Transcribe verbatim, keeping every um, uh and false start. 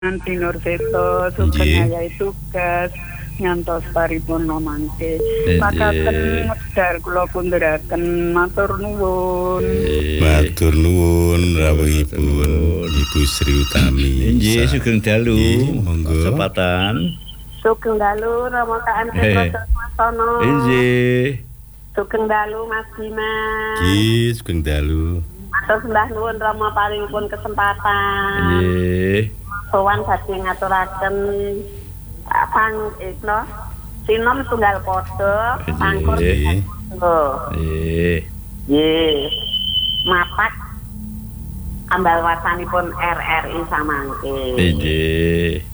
Nanti Nur Seto sugeng ayahe tugas ngantos paripurna mangke. Makaten medhar kula kunduraken matur nuwun. Matur nuwun rawuhipun Ibu Sri Utami. Nggih, sugeng dalu. Monggo. Sepatan. Sugeng dalu Rama Kaan Seto Mastono. Nggih. Sugeng dalu Mas Dimas. Nggih, sugeng dalu. Matur sembah nuwun Rama paringipun kesempatan. Nggih. Sowan badhe ngaturaken pang ikno sinom tunggal padha pangkur Nggih. Nggih. nggih mapak ambal wasanipun R R I samangke Nggih.